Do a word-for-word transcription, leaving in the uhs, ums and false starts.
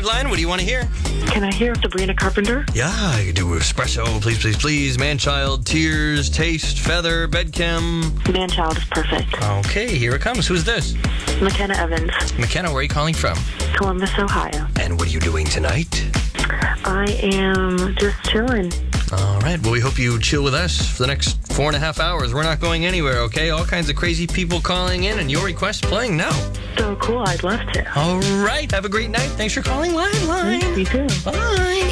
live line. What do you want to hear? Can I hear Sabrina Carpenter? Yeah, I can do espresso, please, please, please. Man-child, tears, taste, feather, bedchem. Man-child is perfect. Okay, here it comes. Who's this? McKenna Evans. McKenna, where are you calling from? Columbus, Ohio. And what are you doing tonight? I am just chilling. All right. Well, we hope you chill with us for the next four and a half hours. We're not going anywhere, okay? All kinds of crazy people calling in, and your request playing now. So cool. I'd love to. All right. Have a great night. Thanks for calling Live Line. You too. Bye.